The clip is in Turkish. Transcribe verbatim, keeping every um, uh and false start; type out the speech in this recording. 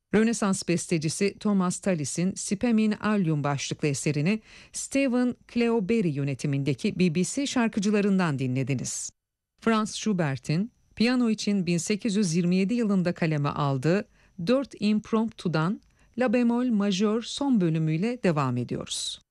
Rönesans bestecisi Thomas Tallis'in Spem in Alium başlıklı eserini Stephen Cleoberry yönetimindeki B B C şarkıcılarından dinlediniz. Franz Schubert'in piyano için bin sekiz yüz yirmi yedi yılında kaleme aldığı dört Impromptu'dan La bemol majör son bölümüyle devam ediyoruz.